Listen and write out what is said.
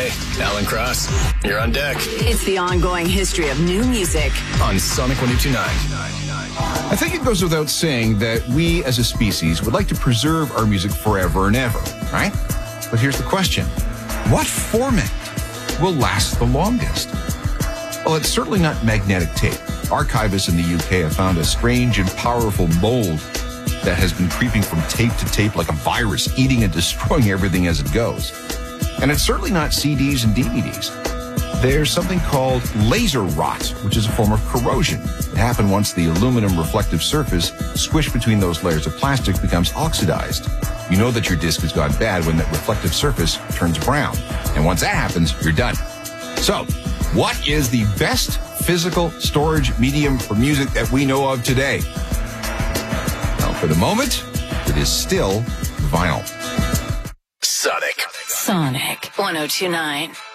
Hey, Alan Cross, you're on deck. It's the ongoing history of new music On Sonic 102.9. I think it goes without saying that we as a species would like to preserve our music forever and ever, right? But here's the question. What format will last the longest? Well, it's certainly not magnetic tape. Archivists in the UK have found a strange and powerful mold that has been creeping from tape to tape like a virus, eating and destroying everything as it goes. And it's certainly not CDs and DVDs. There's something called laser rot, which is a form of corrosion. It happened once the aluminum reflective surface squished between those layers of plastic becomes oxidized. You know that your disc has gone bad when that reflective surface turns brown. And once that happens, you're done. So, what is the best physical storage medium for music that we know of today? Well, for the moment, it is still vinyl. Sonic. Sonic 102.9.